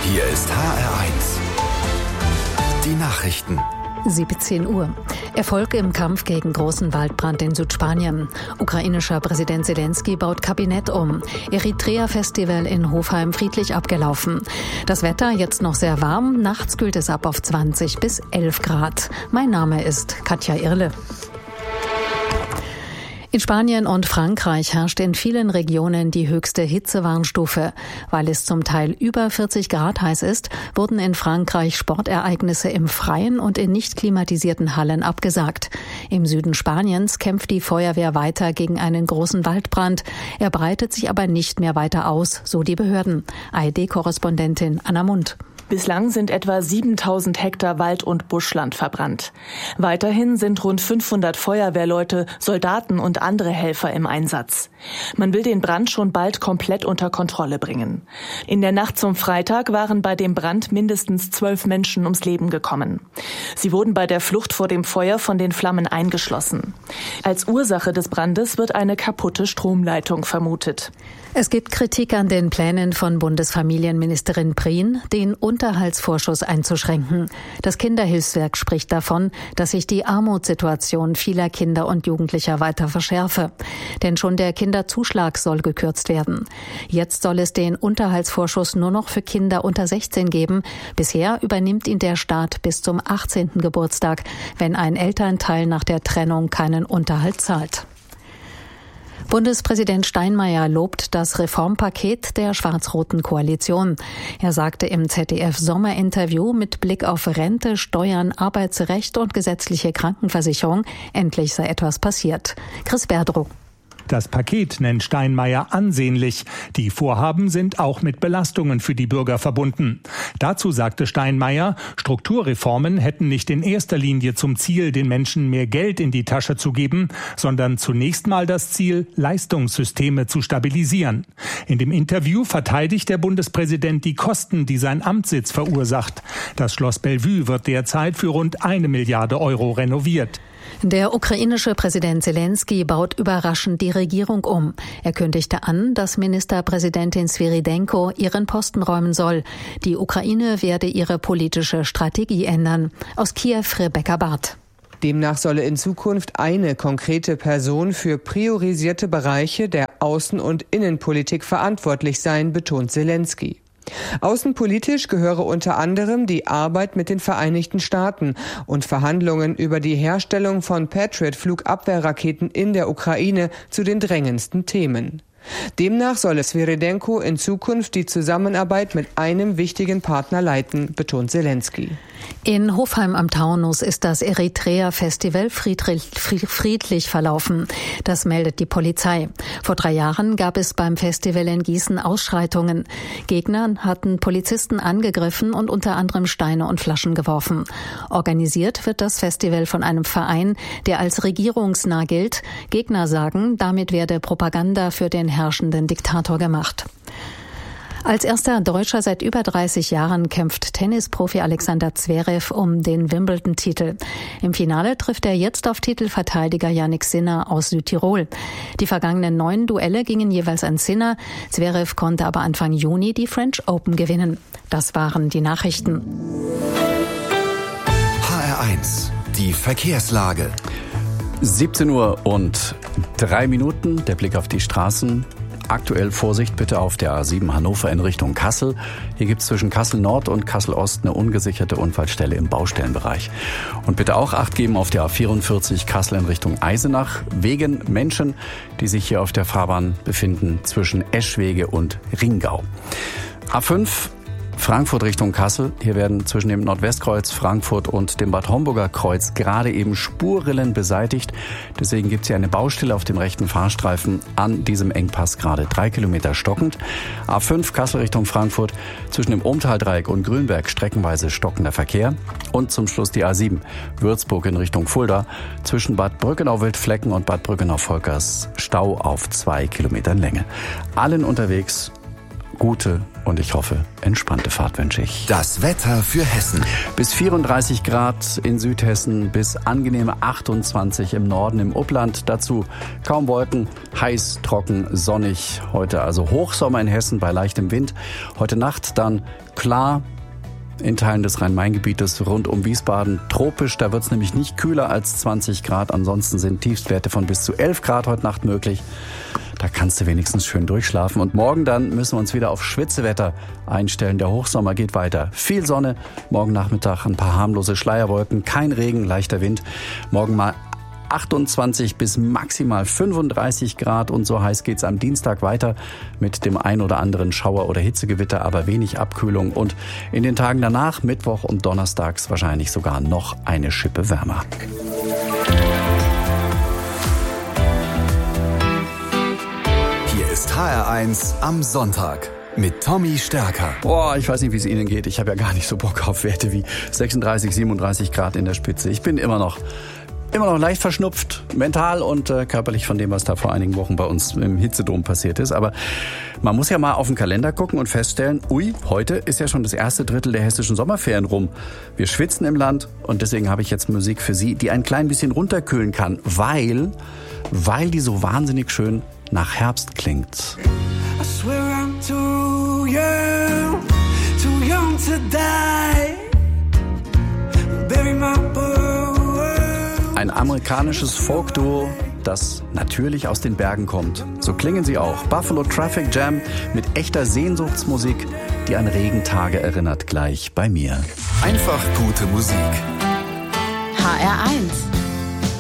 Hier ist HR1. Die Nachrichten. 17 Uhr. Erfolg im Kampf gegen großen Waldbrand in Südspanien. Ukrainischer Präsident Zelensky baut Kabinett um. Eritrea-Festival in Hofheim friedlich abgelaufen. Das Wetter jetzt noch sehr warm. Nachts kühlt es ab auf 20 bis 11 Grad. Mein Name ist Katja Irle. In Spanien und Frankreich herrscht in vielen Regionen die höchste Hitzewarnstufe. Weil es zum Teil über 40 Grad heiß ist, wurden in Frankreich Sportereignisse im Freien und in nicht klimatisierten Hallen abgesagt. Im Süden Spaniens kämpft die Feuerwehr weiter gegen einen großen Waldbrand. Er breitet sich aber nicht mehr weiter aus, so die Behörden. ARD-Korrespondentin Anna Mund. Bislang sind etwa 7000 Hektar Wald- und Buschland verbrannt. Weiterhin sind rund 500 Feuerwehrleute, Soldaten und andere Helfer im Einsatz. Man will den Brand schon bald komplett unter Kontrolle bringen. In der Nacht zum Freitag waren bei dem Brand mindestens 12 Menschen ums Leben gekommen. Sie wurden bei der Flucht vor dem Feuer von den Flammen eingeschlossen. Als Ursache des Brandes wird eine kaputte Stromleitung vermutet. Es gibt Kritik an den Plänen von Bundesfamilienministerin Prien, den Unterhaltsvorschuss einzuschränken. Das Kinderhilfswerk spricht davon, dass sich die Armutssituation vieler Kinder und Jugendlicher weiter verschärfe. Denn schon der Kinderzuschlag soll gekürzt werden. Jetzt soll es den Unterhaltsvorschuss nur noch für Kinder unter 16 geben. Bisher übernimmt ihn der Staat bis zum 18. Geburtstag, wenn ein Elternteil nach der Trennung keinen Unterhalt zahlt. Bundespräsident Steinmeier lobt das Reformpaket der schwarz-roten Koalition. Er sagte im ZDF-Sommerinterview mit Blick auf Rente, Steuern, Arbeitsrecht und gesetzliche Krankenversicherung, endlich sei etwas passiert. Chris Berdrow. Das Paket nennt Steinmeier ansehnlich. Die Vorhaben sind auch mit Belastungen für die Bürger verbunden. Dazu sagte Steinmeier, Strukturreformen hätten nicht in erster Linie zum Ziel, den Menschen mehr Geld in die Tasche zu geben, sondern zunächst mal das Ziel, Leistungssysteme zu stabilisieren. In dem Interview verteidigt der Bundespräsident die Kosten, die sein Amtssitz verursacht. Das Schloss Bellevue wird derzeit für rund 1 Milliarde Euro renoviert. Der ukrainische Präsident Zelensky baut überraschend die Regierung um. Er kündigte an, dass Ministerpräsidentin Svyrydenko ihren Posten räumen soll. Die Ukraine werde ihre politische Strategie ändern. Aus Kiew Rebecca Barth. Demnach solle in Zukunft eine konkrete Person für priorisierte Bereiche der Außen- und Innenpolitik verantwortlich sein, betont Zelensky. Außenpolitisch gehöre unter anderem die Arbeit mit den Vereinigten Staaten und Verhandlungen über die Herstellung von Patriot-Flugabwehrraketen in der Ukraine zu den drängendsten Themen. Demnach solle Svyrydenko in Zukunft die Zusammenarbeit mit einem wichtigen Partner leiten, betont Zelensky. In Hofheim am Taunus ist das Eritrea-Festival friedlich verlaufen. Das meldet die Polizei. Vor 3 Jahren gab es beim Festival in Gießen Ausschreitungen. Gegner hatten Polizisten angegriffen und unter anderem Steine und Flaschen geworfen. Organisiert wird das Festival von einem Verein, der als regierungsnah gilt. Gegner sagen, damit werde Propaganda für den herrschenden Diktator gemacht. Als erster Deutscher seit über 30 Jahren kämpft Tennisprofi Alexander Zverev um den Wimbledon-Titel. Im Finale trifft er jetzt auf Titelverteidiger Jannik Sinner aus Südtirol. Die vergangenen 9 Duelle gingen jeweils an Sinner. Zverev konnte aber Anfang Juni die French Open gewinnen. Das waren die Nachrichten. HR1, die Verkehrslage. 17 Uhr und 3 Minuten, der Blick auf die Straßen. Aktuell Vorsicht bitte auf der A7 Hannover in Richtung Kassel. Hier gibt es zwischen Kassel Nord und Kassel Ost eine ungesicherte Unfallstelle im Baustellenbereich. Und bitte auch Acht geben auf der A44 Kassel in Richtung Eisenach wegen Menschen, die sich hier auf der Fahrbahn befinden zwischen Eschwege und Ringau. A5 Frankfurt Richtung Kassel. Hier werden zwischen dem Nordwestkreuz Frankfurt und dem Bad Homburger Kreuz gerade eben Spurrillen beseitigt. Deswegen gibt es hier eine Baustelle auf dem rechten Fahrstreifen an diesem Engpass gerade 3 Kilometer stockend. A5 Kassel Richtung Frankfurt zwischen dem Ohmtaldreieck und Grünberg streckenweise stockender Verkehr. Und zum Schluss die A7 Würzburg in Richtung Fulda zwischen Bad Brückenau-Wildflecken und Bad Brückenau-Volkers Stau auf 2 Kilometern Länge. Allen unterwegs gute und ich hoffe entspannte Fahrt wünsche ich. Das Wetter für Hessen. Bis 34 Grad in Südhessen, bis angenehme 28 im Norden, im Upland. Dazu kaum Wolken, heiß, trocken, sonnig. Heute also Hochsommer in Hessen bei leichtem Wind. Heute Nacht dann klar. In Teilen des Rhein-Main-Gebietes rund um Wiesbaden tropisch. Da wird es nämlich nicht kühler als 20 Grad. Ansonsten sind Tiefstwerte von bis zu 11 Grad heute Nacht möglich. Da kannst du wenigstens schön durchschlafen. Und morgen dann müssen wir uns wieder auf Schwitzewetter einstellen. Der Hochsommer geht weiter. Viel Sonne. Morgen Nachmittag ein paar harmlose Schleierwolken. Kein Regen, leichter Wind. Morgen mal 28 bis maximal 35 Grad und so heiß geht's am Dienstag weiter mit dem ein oder anderen Schauer- oder Hitzegewitter, aber wenig Abkühlung und in den Tagen danach, Mittwoch und Donnerstags wahrscheinlich sogar noch eine Schippe wärmer. Hier ist HR1 am Sonntag mit Tommy Stärker. Boah, ich weiß nicht, wie es Ihnen geht. Ich habe ja gar nicht so Bock auf Werte wie 36, 37 Grad in der Spitze. Ich bin immer noch leicht verschnupft, mental und körperlich von dem, was da vor einigen Wochen bei uns im Hitzedom passiert ist. Aber man muss ja mal auf den Kalender gucken und feststellen, heute ist ja schon das erste Drittel der hessischen Sommerferien rum. Wir schwitzen im Land und deswegen habe ich jetzt Musik für Sie, die ein klein bisschen runterkühlen kann, weil die so wahnsinnig schön nach Herbst klingt. I swear I'm too young to die. Bury my Ein amerikanisches Folkduo, das natürlich aus den Bergen kommt. So klingen sie auch. Buffalo Traffic Jam mit echter Sehnsuchtsmusik, die an Regentage erinnert, gleich bei mir. Einfach gute Musik. HR1